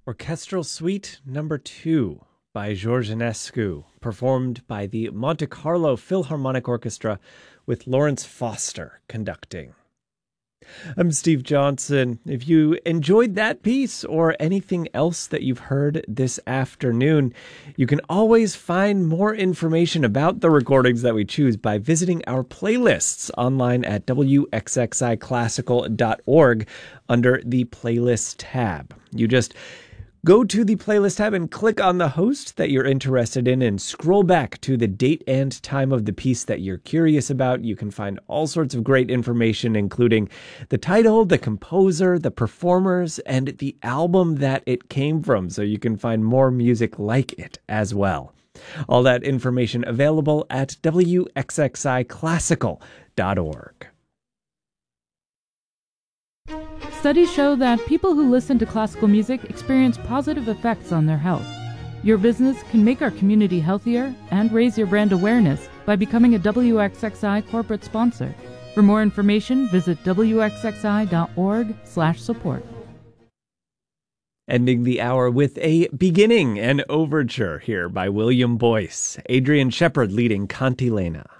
Orchestral Suite Number 2 by George Enescu, performed by the Monte Carlo Philharmonic Orchestra with Lawrence Foster conducting. I'm Steve Johnson. If you enjoyed that piece or anything else that you've heard this afternoon, you can always find more information about the recordings that we choose by visiting our playlists online at wxxiclassical.org under the Playlist tab. You just go to the Playlist tab and click on the host that you're interested in and scroll back to the date and time of the piece that you're curious about. You can find all sorts of great information, including the title, the composer, the performers, and the album that it came from, so you can find more music like it as well. All that information available at wxxiclassical.org. Studies show that people who listen to classical music experience positive effects on their health. Your business can make our community healthier and raise your brand awareness by becoming a WXXI corporate sponsor. For more information, visit wxxi.org/support. Ending the hour with a beginning, an overture here by William Boyce, Adrian Shepard leading Cantilena.